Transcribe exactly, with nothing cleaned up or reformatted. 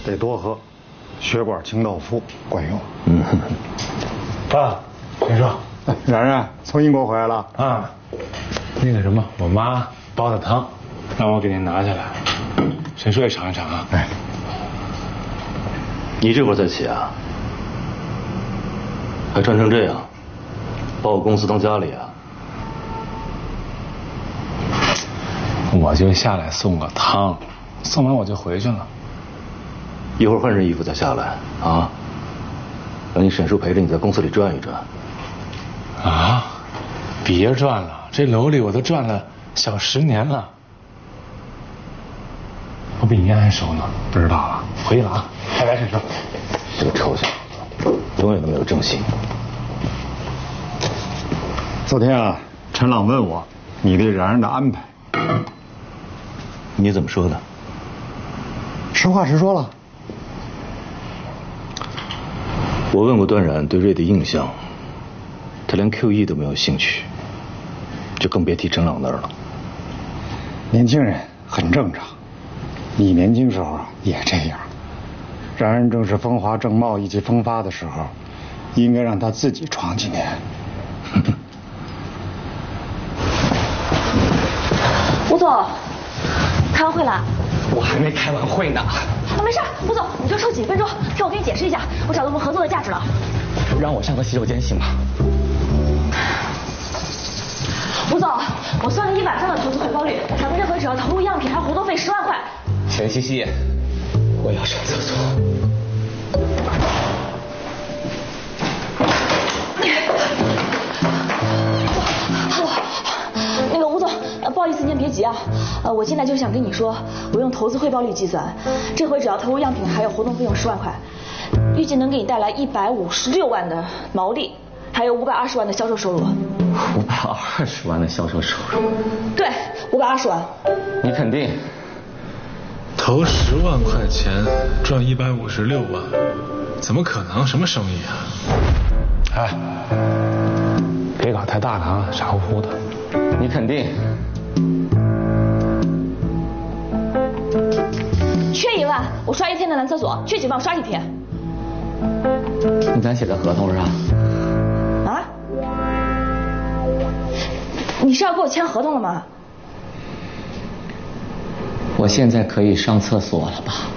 得多喝，血管清道夫管用。 嗯，爸，你说， 然然从英国回来了啊？那个什么，我妈煲的汤，让我给您拿下来，沈叔也尝一尝啊。 哎， 你这会儿才起啊？还穿成这样，把我公司当家里啊？ 我就下来送个汤，送完我就回去了。 一会儿换身衣服再下来啊，让你沈叔陪着你在公司里转一转。 啊，别转了，这楼里我都转了小十年了，我比您还熟呢，不知道啊？回去了啊，拜拜，沈叔。 这个臭小子，永远都没有正形。 昨天啊，陈朗问我你对然然的安排， 你怎么说的？ 实话实说了。 我问过段冉对瑞的印象，他连 Q E 都没有兴趣，就更别提陈朗那儿了。 年轻人很正常，你年轻时候也这样。然然正是风华正茂、意气风发的时候，应该让他自己闯几年。 吴总，开完会了？ 我还没开完会呢。 啊，没事，吴总，你就抽几分钟，听我给你解释一下，我找到我们合作的价值了。 让我上个洗手间行吗？ 吴总，我算了一晚上的投资回报率，咱们这回只要投入样品还有活动费十万块。 钱西西，我要上厕所。 那个吴总，呃，不好意思，您别急啊，呃，我现在就想跟你说，我用投资回报率计算，这回只要投入样品还有活动费用十万块，预计能给你带来一百五十六万的毛利，还有五百二十万的销售收入。 五百二十万的销售收入？ 对，五百二十万。 你肯定？ 投十万块钱赚一百五十六万，怎么可能？什么生意啊？哎，别搞太大了啊，傻乎乎的。 你肯定？ 缺一万，我刷一天的男厕所；缺几万，我刷一天。 你咋写在合同上？ 啊？你是要给我签合同了吗？ 我现在可以上厕所了吧？